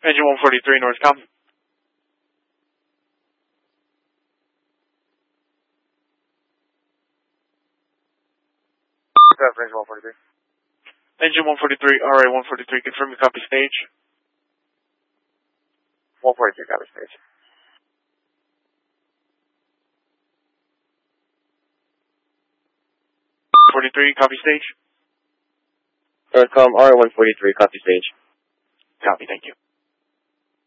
Engine 143 Northcom. Engine 143. Engine 143, RA 143, confirm your copy stage. 143, copy stage. Copy stage. Northcom, RA 143, copy stage. Copy, thank you.